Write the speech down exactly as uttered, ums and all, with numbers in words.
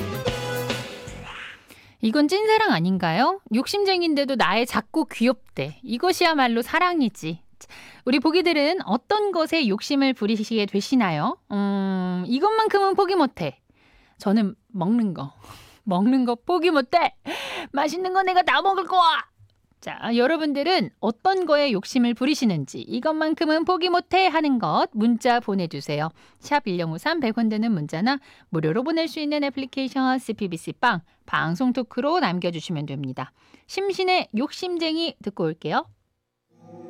이건 찐사랑 아닌가요? 욕심쟁인데도 나의 작고 귀엽대. 이것이야말로 사랑이지. 우리 보기들은 어떤 것에 욕심을 부리시게 되시나요? 음, 이것만큼은 포기 못해. 저는 먹는 거. 먹는 거 포기 못해. 맛있는 거 내가 다 먹을 거야. 자, 여러분들은 어떤 거에 욕심을 부리시는지 이것만큼은 포기 못해 하는 것 문자 보내주세요. 샵 일공오삼 백 원 드는 문자나 무료로 보낼 수 있는 애플리케이션 씨피비씨 빵 방송 토크로 남겨주시면 됩니다. 심신의 욕심쟁이 듣고 올게요.